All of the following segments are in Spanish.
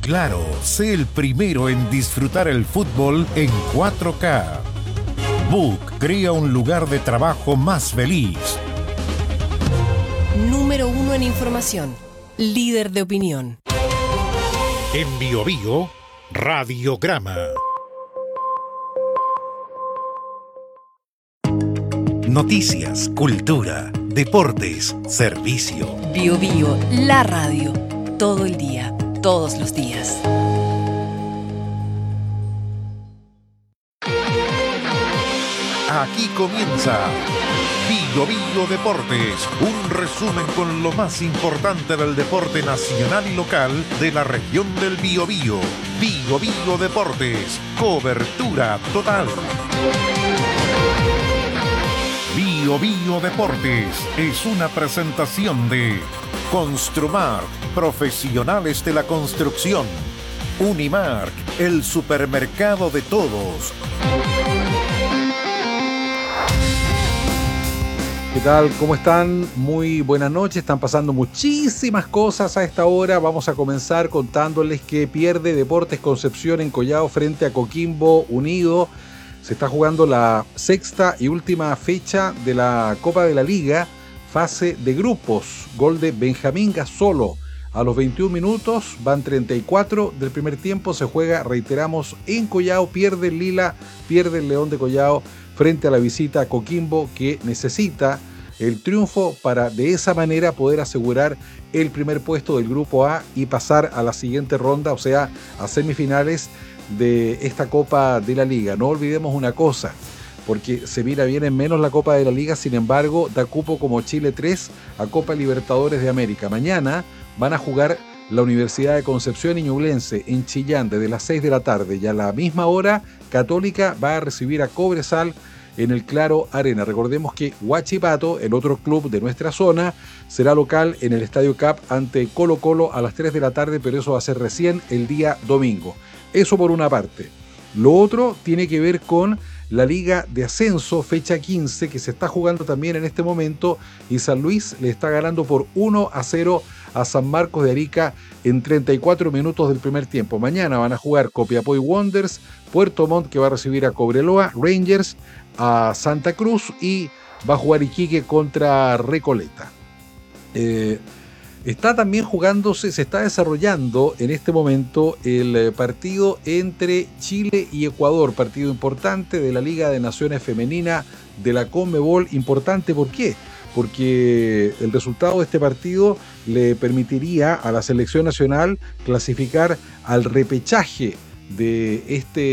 Claro, sé el primero en disfrutar el fútbol en 4K. Book crea un lugar de trabajo más feliz. Número 1 en información. Líder de opinión. En Biobío, Radiograma. Noticias, cultura, deportes, servicio. Biobío, la radio. Todo el día, todos los días. Aquí comienza Biobío Deportes, un resumen con lo más importante del deporte nacional y local de la región del Biobío. Biobío Deportes, cobertura total. Biobío Deportes es una presentación de Construmark, profesionales de la construcción. Unimark, el supermercado de todos. ¿Qué tal? ¿Cómo están? Muy buenas noches. Están pasando muchísimas cosas a esta hora. Vamos a comenzar contándoles que pierde Deportes Concepción en Collao frente a Coquimbo Unido. Se está jugando la sexta y última fecha de la Copa de la Liga, fase de grupos. Gol de Benjamín Gasolo. A los 21 minutos, van 34 del primer tiempo. Se juega, reiteramos, en Collao. Pierde el Lila, pierde el León de Collao frente a la visita a Coquimbo, que necesita el triunfo para de esa manera poder asegurar el primer puesto del grupo A y pasar a la siguiente ronda, o sea, a semifinales de esta Copa de la Liga. No olvidemos una cosa, porque se mira bien en menos la Copa de la Liga, sin embargo, da cupo como Chile 3 a Copa Libertadores de América. Mañana van a jugar la Universidad de Concepción y Ñublense en Chillán desde las 6 de la tarde, y a la misma hora Católica va a recibir a Cobresal en el Claro Arena. Recordemos que Huachipato, el otro club de nuestra zona, será local en el Estadio Cap ante Colo Colo a las 3 de la tarde, pero eso va a ser recién el día domingo. Eso por una parte. Lo otro tiene que ver con la Liga de Ascenso, fecha 15, que se está jugando también en este momento, y San Luis le está ganando por 1-0 a San Marcos de Arica en 34 minutos del primer tiempo. Mañana van a jugar Copiapó y Wanderers, Puerto Montt, que va a recibir a Cobreloa, Rangers a Santa Cruz, y va a jugar Iquique contra Recoleta. Está también jugándose, se está desarrollando en este momento el partido entre Chile y Ecuador, partido importante de la Liga de Naciones Femenina de la Conmebol. Importante, ¿por qué? Porque el resultado de este partido le permitiría a la selección nacional clasificar al repechaje de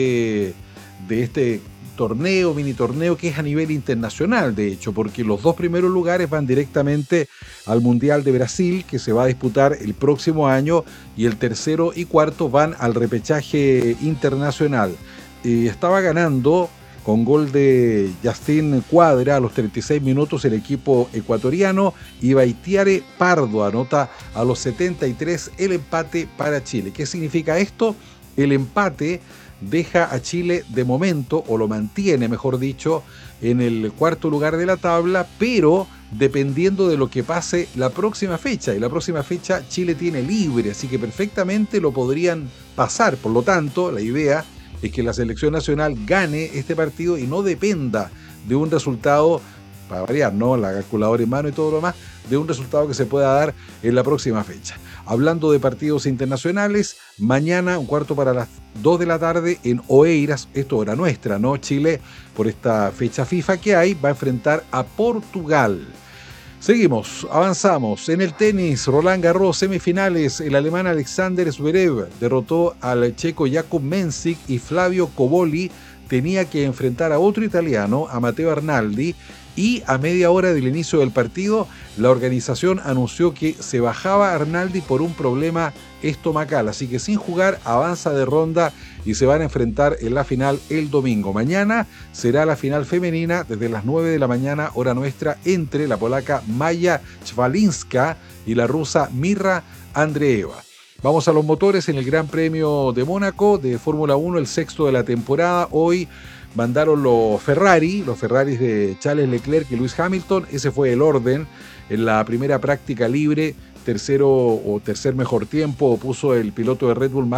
este torneo, mini torneo, que es a nivel internacional, de hecho, porque los dos primeros lugares van directamente al Mundial de Brasil, que se va a disputar el próximo año, y el tercero y cuarto van al repechaje internacional. Estaba ganando con gol de Justin Cuadra a los 36 minutos el equipo ecuatoriano, y Baitiare Pardo anota a los 73 el empate para Chile. ¿Qué significa esto? El empate deja a Chile de momento, o lo mantiene mejor dicho, en el cuarto lugar de la tabla, pero dependiendo de lo que pase la próxima fecha, y la próxima fecha Chile tiene libre, así que perfectamente lo podrían pasar. Por lo tanto, la idea es que la selección nacional gane este partido y no dependa de un resultado, para variar, ¿no?, la calculadora en mano y todo lo demás, de un resultado que se pueda dar en la próxima fecha. Hablando de partidos internacionales, mañana, 1:45 de la tarde, en Oeiras, esto hora nuestra, ¿no? Chile, por esta fecha FIFA que hay, va a enfrentar a Portugal. Seguimos, avanzamos. En el tenis, Roland Garros, semifinales, el alemán Alexander Zverev derrotó al checo Jakub Mensik, y Flavio Cobolli tenía que enfrentar a otro italiano, a Matteo Arnaldi, y a media hora del inicio del partido, la organización anunció que se bajaba Arnaldi por un problema estomacal, así que sin jugar avanza de ronda y se van a enfrentar en la final el domingo. Mañana será la final femenina desde las 9 de la mañana, hora nuestra, entre la polaca Maja Chwalinska y la rusa Mirra Andreeva. Vamos a los motores en el Gran Premio de Mónaco de Fórmula 1, el sexto de la temporada. Hoy mandaron los Ferraris de Charles Leclerc y Lewis Hamilton. Ese fue el orden. En la primera práctica libre, tercer mejor tiempo puso el piloto de Red Bull